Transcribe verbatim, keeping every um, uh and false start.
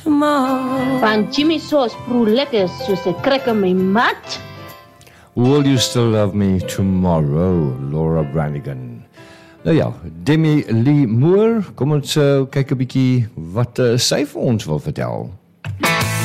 tomorrow. Van Jimmy Sauce proe lekker soos 'n krek in my mat. Will You Still Love Me Tomorrow, Laura Branigan. Nou ja, Demi Lee Moore, kom ons uh, kyk 'n bietjie wat uh, sy vir ons wil vertel.